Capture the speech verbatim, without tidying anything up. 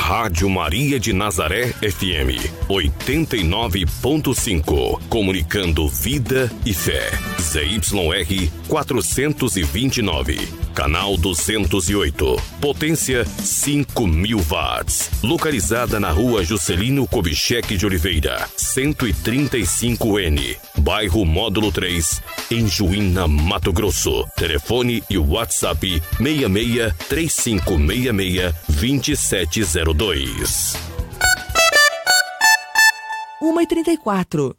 Rádio Maria de Nazaré F M, oitenta e nove ponto cinco. Comunicando vida e fé. Z Y R quatrocentos e vinte e nove. Canal duzentos e oito. Potência cinco mil watts. Localizada na rua Juscelino Kubitschek de Oliveira, cento e trinta e cinco N. Bairro Módulo três, em Juína, Mato Grosso. Telefone e WhatsApp seis seis três cinco seis seis dois sete zero dois. uma e trinta e quatro.